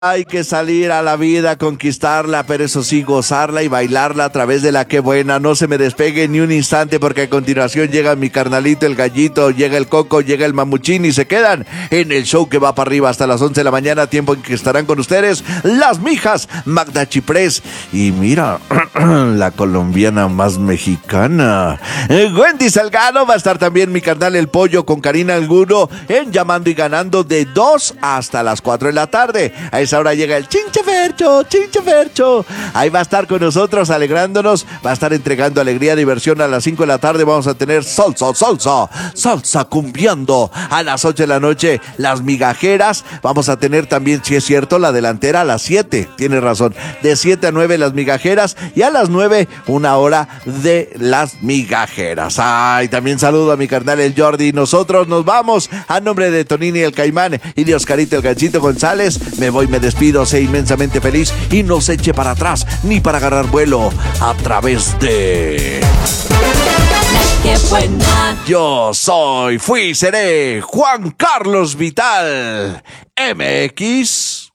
Hay que salir a la vida, conquistarla, pero eso sí, gozarla y bailarla a través de la Qué Buena. No se me despegue ni un instante porque a continuación llega mi carnalito, el gallito, llega el coco, llega el mamuchín y se quedan en el show que va para arriba hasta las 11 de la mañana, tiempo en que estarán con ustedes las mijas Magda Chiprés y mira, la colombiana más mexicana, Wendy Salgado. Va a estar también mi carnal el pollo con Karina Alguno en Llamando y Ganando de 2 hasta las 4 de la tarde. A esa hora llega el Chinchefercho. Ahí va a estar con nosotros alegrándonos, va a estar entregando alegría, diversión. A las 5 de la tarde vamos a tener salsa cumbiando. A las 8 de la noche las migajeras. Vamos a tener también, si es cierto, la delantera a las 7, tiene razón, de 7 a 9 las migajeras y a las 9 una hora de las migajeras. Ay, también saludo a mi carnal el Jordi. Nosotros nos vamos a nombre de Tonini el Caimán y de Oscarito el Ganchito González. Me despido, sé inmensamente feliz y no se eche para atrás ni para agarrar vuelo a través de... ¡Qué buena! Yo soy, fui, seré Juan Carlos Vital MX.